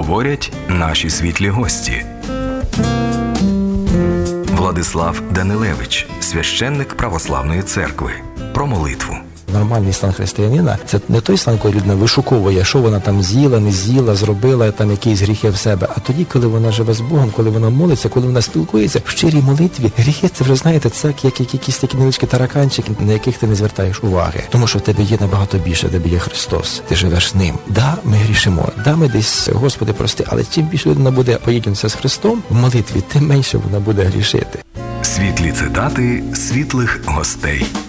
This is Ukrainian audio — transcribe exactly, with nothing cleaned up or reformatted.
говорять наші світлі гості. Владислав Данилевич, священник Православної церкви. Про молитву. Нормальний стан християнина – це не той стан, коли людина вишуковує, що вона там з'їла, не з'їла, зробила там якісь гріхи в себе. А тоді, коли вона живе з Богом, коли вона молиться, коли вона спілкується в щирій молитві, гріхи – це вже, знаєте, це як, як якісь такі невеличкі тараканчики, на яких ти не звертаєш уваги. Тому що в тебе є набагато більше, в тебе є Христос, ти живеш з Ним. Да, ми грішимо, да, ми десь, Господи, прости, але чим більше людина буде поєднатися з Христом в молитві, тим менше вона буде грішити. Світлі цитати світлих гостей.